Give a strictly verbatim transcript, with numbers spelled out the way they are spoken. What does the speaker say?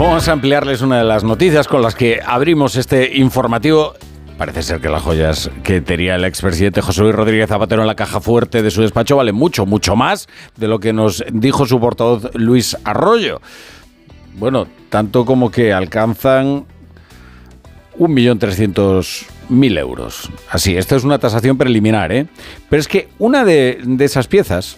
Vamos a ampliarles una de las noticias con las que abrimos este informativo. Parece ser que las joyas que tenía el expresidente José Luis Rodríguez Zapatero en la caja fuerte de su despacho valen mucho, mucho más de lo que nos dijo su portavoz Luis Arroyo. Bueno, tanto como que alcanzan un millón trescientos mil euros. Así, esto es una tasación preliminar, ¿eh? Pero es que una de, de esas piezas,